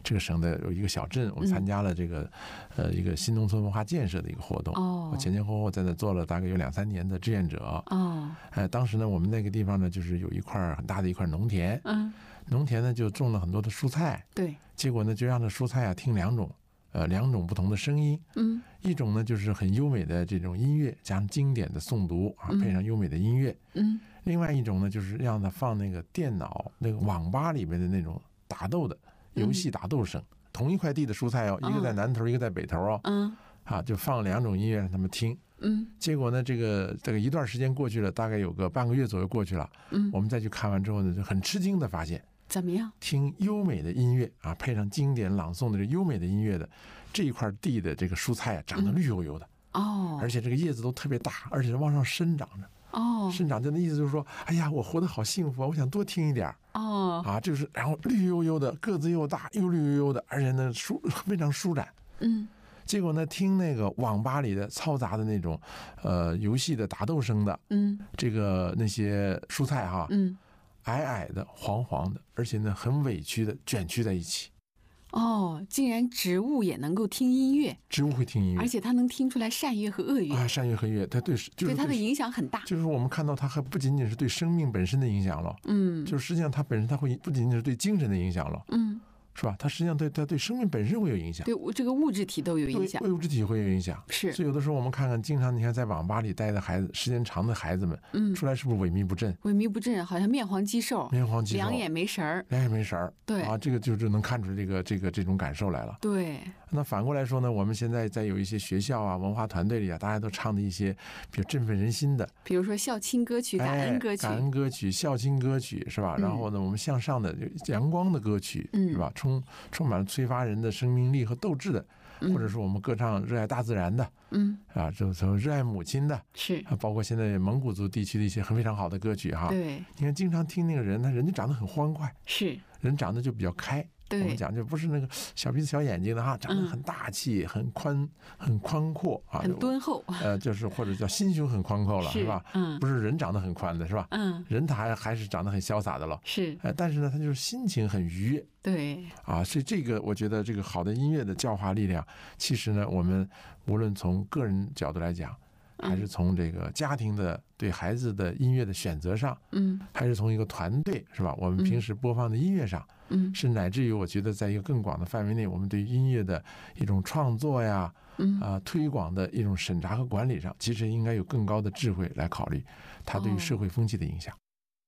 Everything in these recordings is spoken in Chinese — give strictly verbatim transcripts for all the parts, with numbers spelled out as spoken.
这个省的有一个小镇，我们参加了这个、嗯、呃一个新农村文化建设的一个活动。哦，我前前后后在那做了大概有两三年的志愿者。哦，呃，当时呢，我们那个地方呢，就是有一块很大的一块农田。嗯，农田呢就种了很多的蔬菜。对，结果呢就让这蔬菜啊听两种。呃，两种不同的声音，嗯，一种呢就是很优美的这种音乐，加上经典的诵读啊，配上优美的音乐，嗯，另外一种呢就是让它放那个电脑那个网吧里面的那种打斗的游戏打斗声，嗯、同一块地的蔬菜哦，一个在南头，一个在北头哦，嗯，啊，就放两种音乐让他们听，嗯，结果呢，这个这个一段时间过去了，大概有个半个月左右过去了，嗯，我们再去看完之后呢，就很吃惊的发现。 怎么样？ 听优美的音乐啊，配上经典朗诵的这优美的音乐的这一块地的这个蔬菜啊，长得绿油油的、嗯、哦，而且这个叶子都特别大，而且是往上生长着哦，生长着的意思就是说，哎呀，我活得好幸福啊，我想多听一点哦啊，就是然后绿油油的，个子又大又绿油油的，而且呢舒非常舒展，嗯。结果呢，听那个网吧里的嘈杂的那种呃游戏的打斗声的，嗯，这个那些蔬菜哈，嗯。矮矮的黄黄的，而且呢很委屈的卷曲在一起。 哦，竟然植物也能够听音乐， 植物会听音乐， 而且它能听出来善乐和恶乐啊，善乐和乐，它对就是对它的影响很大。 就是我们看到它还不仅仅是对生命本身的影响了，嗯，就是实际上它本身它会不仅仅是对精神的影响了，嗯。是吧？它实际上对它对生命本身会有影响， 对这个物质体都有影响， 对物质体会有影响。 是， 所以有的时候我们看看，经常你看在网吧里待的孩子，时间长的孩子们，嗯，出来是不是萎靡不振？ 萎靡不振，好像面黄肌瘦， 面黄肌瘦， 两眼没神儿， 两眼没神儿。 对啊，这个就是能看出这个这个这种感受来了。 对。 那反过来说呢，我们现在在有一些学校啊、文化团队里啊，大家都唱的一些比较振奋人心的， 比如说孝亲歌曲、感恩歌曲、 哎、感恩歌曲、孝亲歌曲，是吧？嗯、然后呢，我们向上的、阳光的歌曲，嗯、是吧？充充满了催发人的生命力和斗志的，嗯、或者是我们歌唱热爱大自然的，嗯，啊，就是热爱母亲的， 是啊，包括现在蒙古族地区的一些很非常好的歌曲哈。 对， 你看，经常听那个人，他人就长得很欢快， 是人长得就比较开。我们讲就不是那个小鼻子小眼睛的哈，长得很大气、嗯、很宽、很宽阔啊， 很敦厚。 呃，就是或者叫心胸很宽阔了，是, 是吧？嗯，不是人长得很宽的，是吧？嗯，人他还还是长得很潇洒的了。 是， 呃，但是呢，他就是心情很愉悦。 对， 啊，所以这个我觉得这个好的音乐的教化力量，其实呢，我们无论从个人角度来讲。还是从这个家庭的对孩子的音乐的选择上，嗯，还是从一个团队是吧？我们平时播放的音乐上，嗯，是乃至于我觉得在一个更广的范围内，我们对音乐的一种创作呀，嗯啊、呃、推广的一种审查和管理上，其实应该有更高的智慧来考虑它对于社会风气的影响。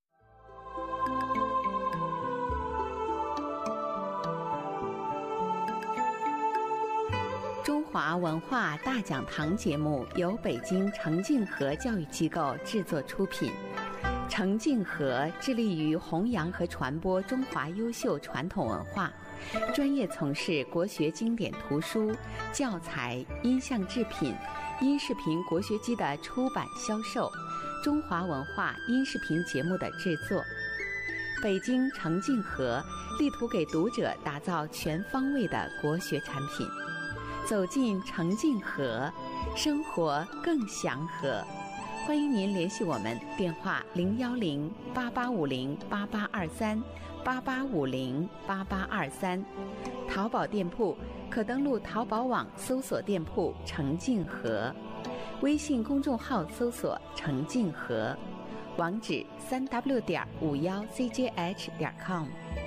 中华文化大讲堂节目由北京程敬和教育机构制作出品。程敬和致力于弘扬和传播中华优秀传统文化，专业从事国学经典图书、教材、音像制品、音视频国学机的出版销售，中华文化音视频节目的制作。北京程敬和力图给读者打造全方位的国学产品。走进程敬和，生活更祥和。欢迎您联系我们，电话零幺零八八五零八八二三八八五零八八二三，淘宝店铺可登录淘宝网搜索店铺程敬和，微信公众号搜索程敬和，网址三 w 点五幺 c j h 点 com。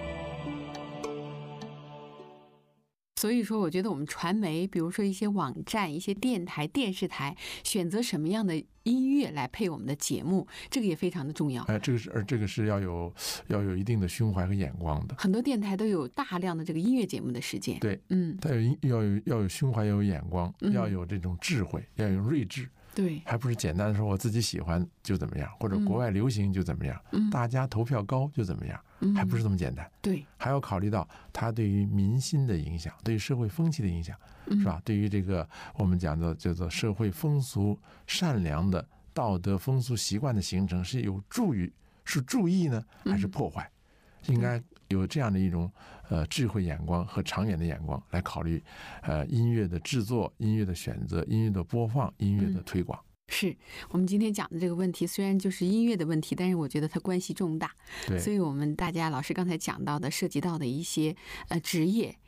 所以说我觉得我们传媒比如说一些网站、一些电台、电视台选择什么样的音乐来配我们的节目，这个也非常的重要。 哎，这个是而这个是要有要有一定的胸怀和眼光的。 很多电台都有大量的这个音乐节目的时间。 对，嗯，它有要有要有胸怀，要有眼光，嗯、要有这种智慧，要有睿智。 对， 还不是简单的说我自己喜欢就怎么样，或者国外流行就怎么样，嗯、大家投票高就怎么样，嗯、还不是这么简单。 对， 还要考虑到它对于民心的影响，对于社会风气的影响，嗯、是吧？对于这个我们讲的叫做社会风俗、善良的道德风俗习惯的形成，是有助于是注意呢，还是破坏？嗯、应该有这样的一种呃智慧眼光和长远的眼光来考虑呃音乐的制作、音乐的选择、音乐的播放、音乐的推广。 嗯，是我们今天讲的这个问题，虽然就是音乐的问题，但是我觉得它关系重大。 对， 所以我们大家老师刚才讲到的，涉及到的一些呃职业